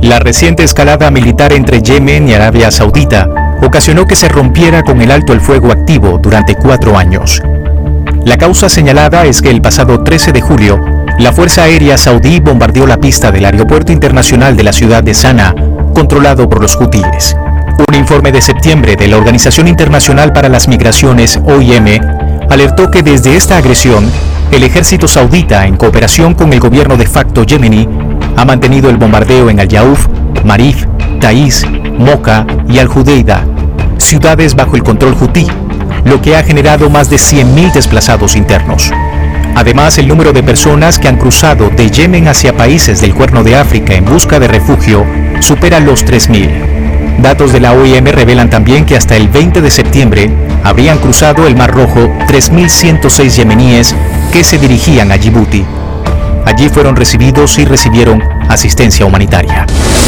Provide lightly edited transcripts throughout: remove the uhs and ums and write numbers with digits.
La reciente escalada militar entre Yemen y Arabia Saudita ocasionó que se rompiera con el alto el fuego activo durante 4 años. La causa señalada es que el pasado 13 de julio, la Fuerza Aérea Saudí bombardeó la pista del Aeropuerto Internacional de la ciudad de Sanaa, controlado por los hutíes. Un informe de septiembre de la Organización Internacional para las Migraciones, OIM, alertó que desde esta agresión, el ejército saudita, en cooperación con el gobierno de facto yemení, ha mantenido el bombardeo en Al-Yauf, Marif, Taiz, Moka y Al-Judeida, ciudades bajo el control hutí, lo que ha generado más de 100.000 desplazados internos. Además, el número de personas que han cruzado de Yemen hacia países del Cuerno de África en busca de refugio supera los 3.000. Datos de la OIM revelan también que hasta el 20 de septiembre habrían cruzado el Mar Rojo 3.106 yemeníes que se dirigían a Djibouti. Allí fueron recibidos y recibieron asistencia humanitaria.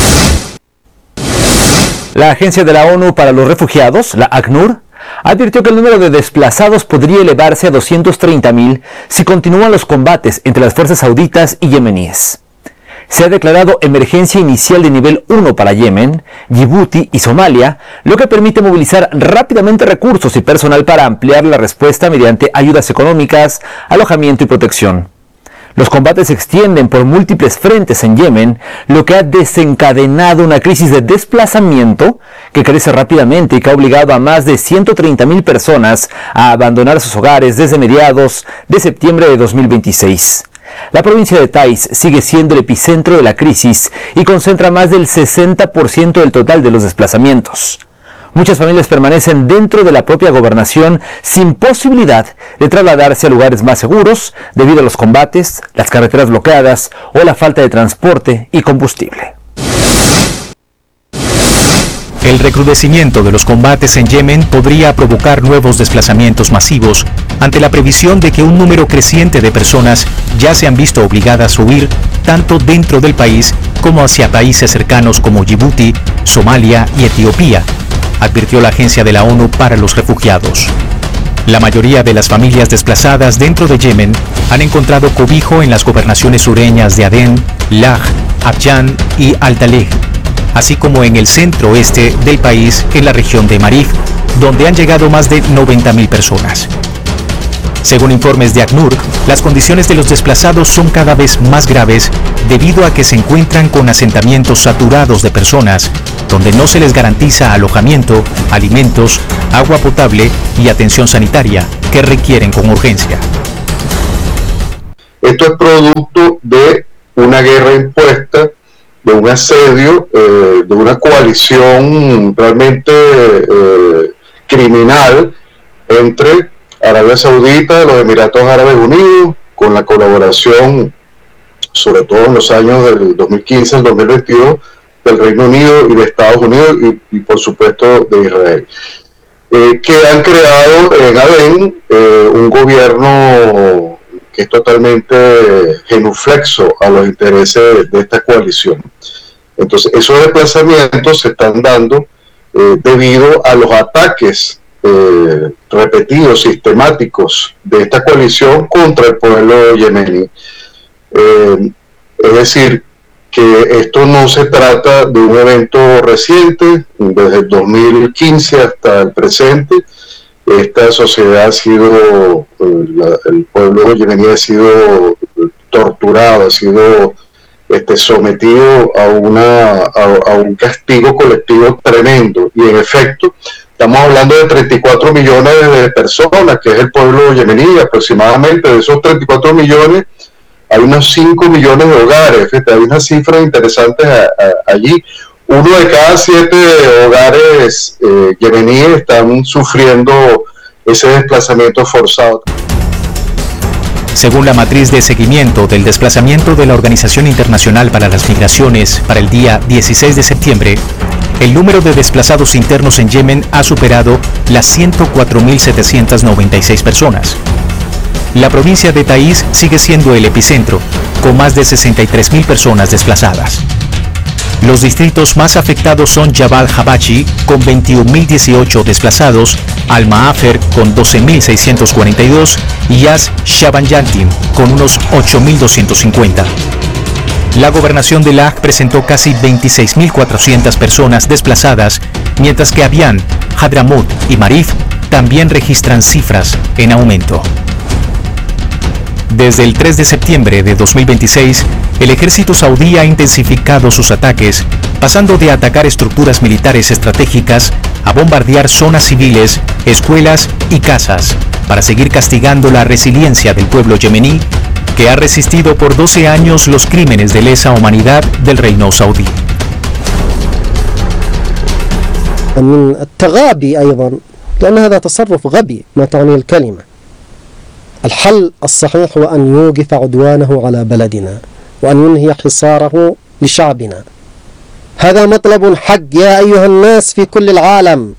La Agencia de la ONU para los Refugiados, la ACNUR, advirtió que el número de desplazados podría elevarse a 230.000 si continúan los combates entre las fuerzas sauditas y yemeníes. Se ha declarado emergencia inicial de nivel 1 para Yemen, Djibouti y Somalia, lo que permite movilizar rápidamente recursos y personal para ampliar la respuesta mediante ayudas económicas, alojamiento y protección. Los combates se extienden por múltiples frentes en Yemen, lo que ha desencadenado una crisis de desplazamiento que crece rápidamente y que ha obligado a más de 130.000 personas a abandonar sus hogares desde mediados de septiembre de 2026. La provincia de Taiz sigue siendo el epicentro de la crisis y concentra más del 60% del total de los desplazamientos. Muchas familias permanecen dentro de la propia gobernación sin posibilidad de trasladarse a lugares más seguros debido a los combates, las carreteras bloqueadas o la falta de transporte y combustible. El recrudecimiento de los combates en Yemen podría provocar nuevos desplazamientos masivos ante la previsión de que un número creciente de personas ya se han visto obligadas a huir tanto dentro del país como hacia países cercanos como Djibouti, Somalia y Etiopía, advirtió la Agencia de la ONU para los Refugiados. La mayoría de las familias desplazadas dentro de Yemen han encontrado cobijo en las gobernaciones sureñas de Adén, Laj, Abyan y Al-Talej, así como en el centro-oeste del país, en la región de Marif, donde han llegado más de 90.000 personas. Según informes de ACNUR, las condiciones de los desplazados son cada vez más graves debido a que se encuentran con asentamientos saturados de personas, donde no se les garantiza alojamiento, alimentos, agua potable y atención sanitaria que requieren con urgencia. Esto es producto de una guerra impuesta, de un asedio, de una coalición realmente criminal entre Arabia Saudita, los Emiratos Árabes Unidos, con la colaboración, sobre todo en los años del 2015 al 2022, del Reino Unido y de Estados Unidos y por supuesto de Israel, que han creado en Adén un gobierno que es totalmente genuflexo a los intereses de esta coalición. Entonces, esos desplazamientos se están dando debido a los ataques repetidos, sistemáticos de esta coalición contra el pueblo yemení. Es decir, que esto no se trata de un evento reciente, desde el 2015 hasta el presente. Esta sociedad ha sido, el pueblo yemení ha sido torturado, ha sido sometido a un castigo colectivo tremendo, y en efecto estamos hablando de 34 millones de personas, que es el pueblo yemení. Aproximadamente de esos 34 millones hay unos 5 millones de hogares. Hay unas cifras interesantes allí. 1 de cada 7 hogares yemeníes están sufriendo ese desplazamiento forzado. Según la matriz de seguimiento del desplazamiento de la Organización Internacional para las Migraciones para el día 16 de septiembre, el número de desplazados internos en Yemen ha superado las 104.796 personas. La provincia de Taiz sigue siendo el epicentro, con más de 63.000 personas desplazadas. Los distritos más afectados son Jabal Habachi, con 21.018 desplazados, Al-Maafer, con 12.642, y Yas Shabanyantin, con unos 8.250. La gobernación de Laj presentó casi 26.400 personas desplazadas, mientras que Abian, Hadramut y Marif también registran cifras en aumento. Desde el 3 de septiembre de 2026, el ejército saudí ha intensificado sus ataques, pasando de atacar estructuras militares estratégicas a bombardear zonas civiles, escuelas y casas, para seguir castigando la resiliencia del pueblo yemení, que ha resistido por 12 años los crímenes de lesa humanidad del reino saudí. من التغابي أيضا لأن هذا تصرف غبي ما تعني الكلمة. الحل الصحيح هو أن يوقف عدوانه على بلدنا وأن ينهي حصاره لشعبنا. هذا مطلب حق يا أيها الناس في كل العالم.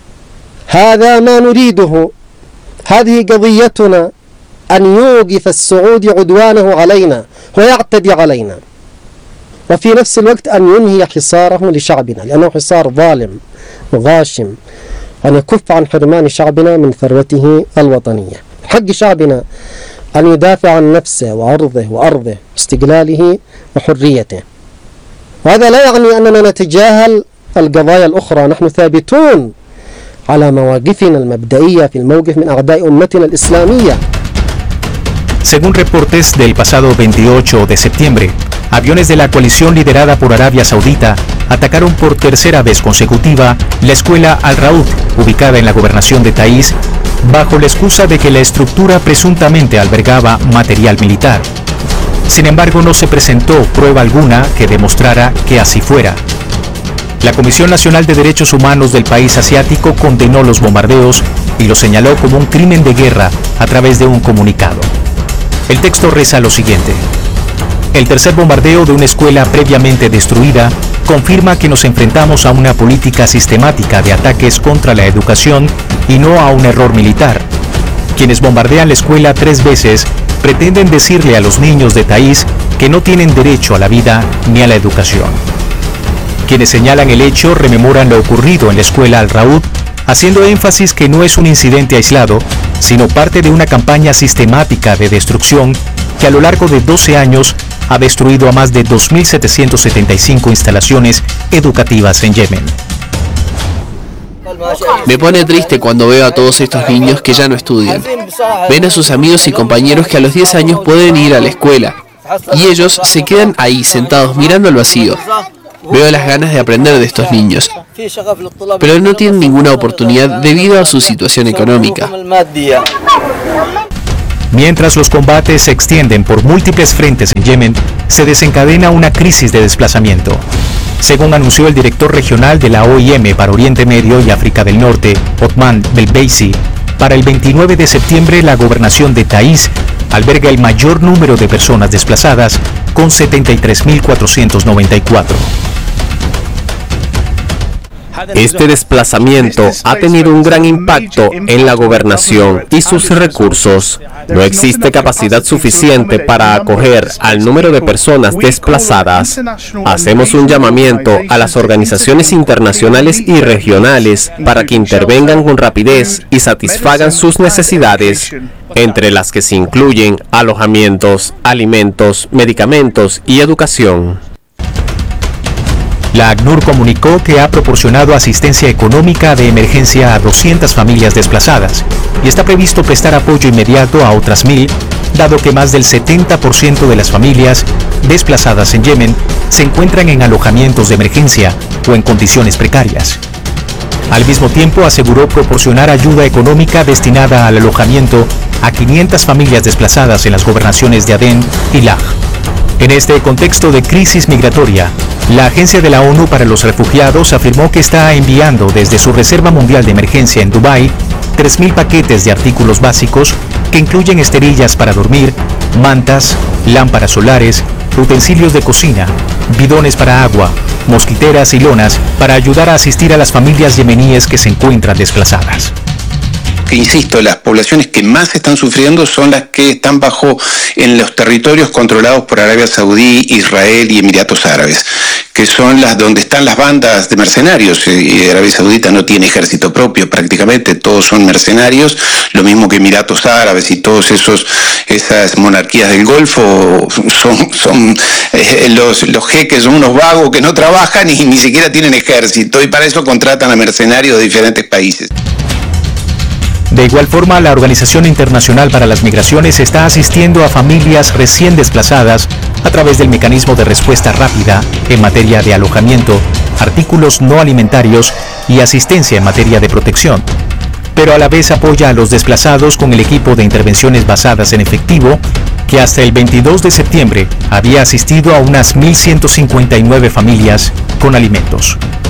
هذا ما نريده. هذه قضيتنا أن يوقف السعودي عدوانه علينا ويعتدي علينا، وفي نفس الوقت أن ينهي حصاره لشعبنا لأنه حصار ظالم وغاشم، أن يكف عن حرمان شعبنا من ثروته الوطنية. حق شعبنا أن يدافع عن نفسه وعرضه وأرضه واستقلاله وحريته. وهذا لا يعني أننا نتجاهل القضايا الأخرى. نحن ثابتون على مواقفنا المبدئية في الموقف من أعداء أمتنا الإسلامية. Según reportes del pasado 28 de septiembre, aviones de la coalición liderada por Arabia Saudita atacaron por tercera vez consecutiva la escuela Al-Raud, ubicada en la gobernación de Taiz, bajo la excusa de que la estructura presuntamente albergaba material militar. Sin embargo, no se presentó prueba alguna que demostrara que así fuera. La Comisión Nacional de Derechos Humanos del país asiático condenó los bombardeos y los señaló como un crimen de guerra a través de un comunicado. El texto reza lo siguiente: el tercer bombardeo de una escuela previamente destruida confirma que nos enfrentamos a una política sistemática de ataques contra la educación y no a un error militar. Quienes bombardean la escuela 3 veces pretenden decirle a los niños de Taiz que no tienen derecho a la vida ni a la educación. Quienes señalan el hecho rememoran lo ocurrido en la escuela Al-Raud, haciendo énfasis que no es un incidente aislado, sino parte de una campaña sistemática de destrucción que a lo largo de 12 años ha destruido a más de 2.775 instalaciones educativas en Yemen. Me pone triste cuando veo a todos estos niños que ya no estudian. Ven a sus amigos y compañeros que a los 10 años pueden ir a la escuela, y ellos se quedan ahí sentados mirando al vacío. Veo las ganas de aprender de estos niños, pero no tienen ninguna oportunidad debido a su situación económica. Mientras los combates se extienden por múltiples frentes en Yemen, se desencadena una crisis de desplazamiento. Según anunció el director regional de la OIM para Oriente Medio y África del Norte, Othman Belbeisi, para el 29 de septiembre la gobernación de Taiz alberga el mayor número de personas desplazadas, con 73.494. Este desplazamiento ha tenido un gran impacto en la gobernación y sus recursos. No existe capacidad suficiente para acoger al número de personas desplazadas. Hacemos un llamamiento a las organizaciones internacionales y regionales para que intervengan con rapidez y satisfagan sus necesidades, entre las que se incluyen alojamientos, alimentos, medicamentos y educación. La ACNUR comunicó que ha proporcionado asistencia económica de emergencia a 200 familias desplazadas y está previsto prestar apoyo inmediato a otras 1.000, dado que más del 70% de las familias desplazadas en Yemen se encuentran en alojamientos de emergencia o en condiciones precarias. Al mismo tiempo, aseguró proporcionar ayuda económica destinada al alojamiento a 500 familias desplazadas en las gobernaciones de Adén y Laj. En este contexto de crisis migratoria, la Agencia de la ONU para los Refugiados afirmó que está enviando desde su Reserva Mundial de Emergencia en Dubái 3.000 paquetes de artículos básicos que incluyen esterillas para dormir, mantas, lámparas solares, utensilios de cocina, bidones para agua, mosquiteras y lonas para ayudar a asistir a las familias yemeníes que se encuentran desplazadas. Que insisto, las poblaciones que más están sufriendo son las que están en los territorios controlados por Arabia Saudí, Israel y Emiratos Árabes. que son las donde están las bandas de mercenarios. Y Arabia Saudita no tiene ejército propio prácticamente, todos son mercenarios, lo mismo que Emiratos Árabes y todos esas monarquías del Golfo son los jeques son unos vagos que no trabajan y ni siquiera tienen ejército, y para eso contratan a mercenarios de diferentes países. De igual forma, la Organización Internacional para las Migraciones está asistiendo a familias recién desplazadas a través del mecanismo de respuesta rápida en materia de alojamiento, artículos no alimentarios y asistencia en materia de protección. Pero a la vez apoya a los desplazados con el equipo de intervenciones basadas en efectivo, que hasta el 22 de septiembre había asistido a unas 1.159 familias con alimentos.